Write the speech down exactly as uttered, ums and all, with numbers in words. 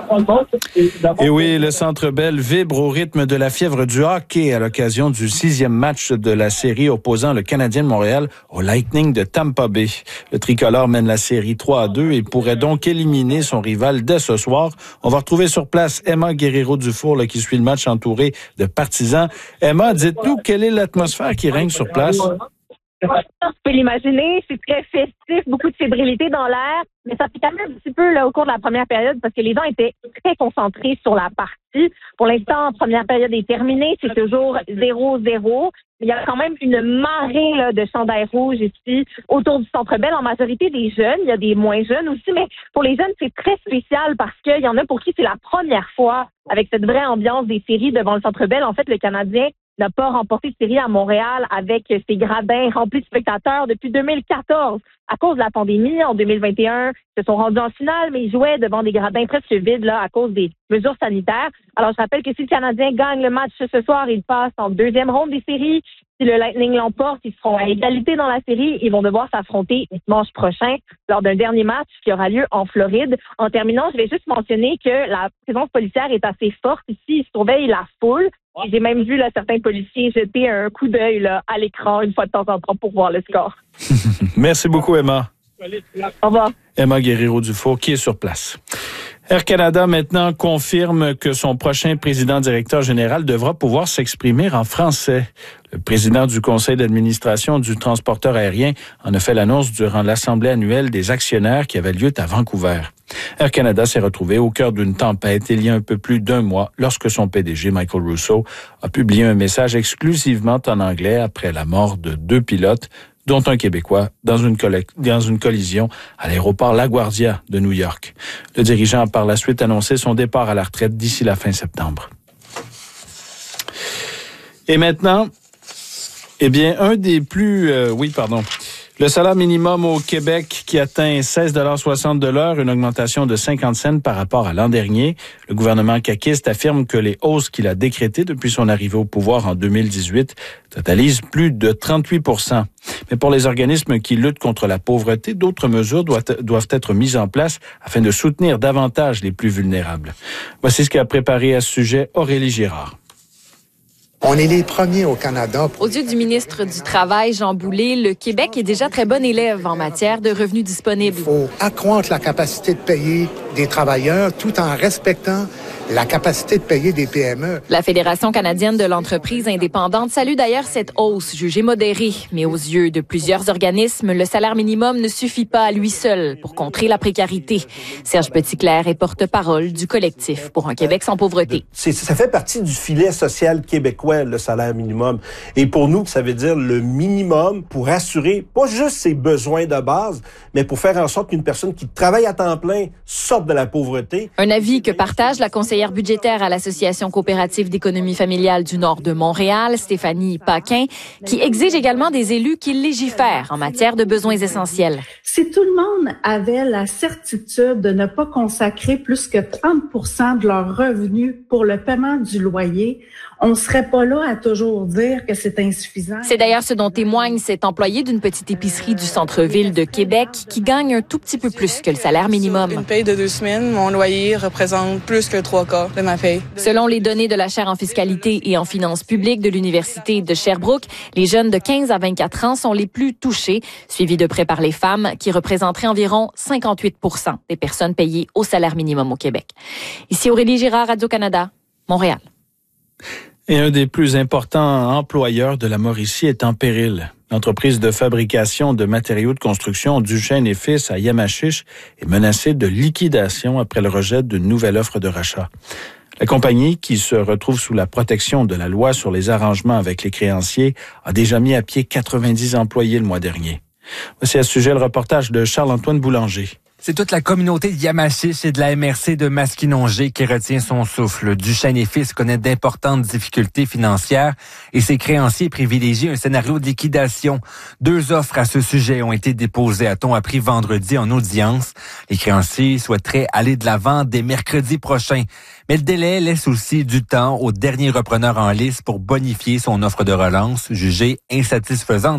Et oui, le Centre Bell vibre au rythme de la fièvre du hockey à l'occasion du sixième match de la série opposant le Canadien de Montréal au Lightning de Tampa Bay. Le tricolore mène la série trois à deux et pourrait donc éliminer son rival dès ce soir. On va retrouver sur place Emma Guerrero-Dufour là, qui suit le match entourée de partisans. Emma, dites-nous, quelle est l'atmosphère qui règne sur place? Tu peux l'imaginer, c'est très festif, beaucoup de fébrilité dans l'air, mais ça fait quand même un petit peu là, au cours de la première période parce que les gens étaient très concentrés sur la partie. Pour l'instant, la première période est terminée, c'est toujours zéro zéro. Il y a quand même une marée là, de chandails rouges ici autour du Centre Bell, en majorité des jeunes. Il y a des moins jeunes aussi, mais pour les jeunes, c'est très spécial parce qu'il y en a pour qui c'est la première fois avec cette vraie ambiance des séries devant le Centre Bell. En fait, le Canadien n'a pas remporté de série à Montréal avec ses gradins remplis de spectateurs depuis deux mille quatorze. À cause de la pandémie, en deux mille vingt et un, ils se sont rendus en finale, mais ils jouaient devant des gradins presque vides là, à cause des mesures sanitaires. Alors, je rappelle que si le Canadien gagne le match ce soir, il passe en deuxième ronde des séries. Si le Lightning l'emporte, ils seront à égalité dans la série. Ils vont devoir s'affronter dimanche prochain lors d'un dernier match qui aura lieu en Floride. En terminant, je vais juste mentionner que la présence policière est assez forte ici. Ils surveillent la foule. Et j'ai même vu là, certains policiers jeter un coup d'œil là, à l'écran une fois de temps en temps pour voir le score. Merci beaucoup, Emma. Au revoir. Emma Guerrero-Dufour qui est sur place. Air Canada maintenant confirme que son prochain président-directeur général devra pouvoir s'exprimer en français. Le président du conseil d'administration du transporteur aérien en a fait l'annonce durant l'assemblée annuelle des actionnaires qui avait lieu à Vancouver. Air Canada s'est retrouvé au cœur d'une tempête il y a un peu plus d'un mois lorsque son P D G, Michael Rousseau, a publié un message exclusivement en anglais après la mort de deux pilotes, dont un Québécois, dans une, coll- dans une collision à l'aéroport LaGuardia de New York. Le dirigeant a par la suite annoncé son départ à la retraite d'ici la fin septembre. Et maintenant, eh bien, un des plus... Euh, oui, pardon. Le salaire minimum au Québec qui atteint seize dollars soixante de l'heure, une augmentation de cinquante cents par rapport à l'an dernier. Le gouvernement caquiste affirme que les hausses qu'il a décrétées depuis son arrivée au pouvoir en deux mille dix-huit totalisent plus de trente-huit pour cent. Mais pour les organismes qui luttent contre la pauvreté, d'autres mesures doivent être mises en place afin de soutenir davantage les plus vulnérables. Voici ce qu'a préparé à ce sujet Aurélie Girard. On est les premiers au Canada. Aux yeux du ministre du Travail, Jean Boulet, le Québec est déjà très bon élève en matière de revenus disponibles. Il faut accroître la capacité de payer des travailleurs tout en respectant la capacité de payer des P M E. La Fédération canadienne de l'entreprise indépendante salue d'ailleurs cette hausse jugée modérée. Mais aux yeux de plusieurs organismes, le salaire minimum ne suffit pas à lui seul pour contrer la précarité. Serge Petitclerc est porte-parole du collectif pour un Québec sans pauvreté. C'est, ça fait partie du filet social québécois, le salaire minimum. Et pour nous, ça veut dire le minimum pour assurer pas juste ses besoins de base, mais pour faire en sorte qu'une personne qui travaille à temps plein sorte de la pauvreté. Un avis que partage la conseillère budgétaire à l'Association coopérative d'économie familiale du Nord de Montréal, Stéphanie Paquin, qui exige également des élus qui légifèrent en matière de besoins essentiels. Si tout le monde avait la certitude de ne pas consacrer plus que trente pour cent de leurs revenus pour le paiement du loyer, on ne serait pas là à toujours dire que c'est insuffisant. C'est d'ailleurs ce dont témoigne cet employé d'une petite épicerie du centre-ville de Québec qui gagne un tout petit peu plus que le salaire minimum. Une paye de deux semaines, mon loyer représente plus que trois quarts de ma paye. Selon les données de la chaire en fiscalité et en finances publiques de l'Université de Sherbrooke, les jeunes de quinze à vingt-quatre ans sont les plus touchés, suivis de près par les femmes qui représenteraient environ cinquante-huit pour cent des personnes payées au salaire minimum au Québec. Ici Aurélie Girard, Radio-Canada, Montréal. Et un des plus importants employeurs de la Mauricie est en péril. L'entreprise de fabrication de matériaux de construction Duchesne et Fils à Yamachiche est menacée de liquidation après le rejet d'une nouvelle offre de rachat. La compagnie, qui se retrouve sous la protection de la loi sur les arrangements avec les créanciers, a déjà mis à pied quatre-vingt-dix employés le mois dernier. Voici à ce sujet le reportage de Charles-Antoine Boulanger. C'est toute la communauté de Yamachiche et de la M R C de Masquinongé qui retient son souffle. Duchesne et Fils connaît d'importantes difficultés financières et ses créanciers privilégient un scénario de liquidation. Deux offres à ce sujet ont été déposées, a-t-on appris vendredi en audience. Les créanciers souhaiteraient aller de l'avant dès mercredi prochain. Mais le délai laisse aussi du temps au dernier repreneur en lice pour bonifier son offre de relance, jugée insatisfaisante.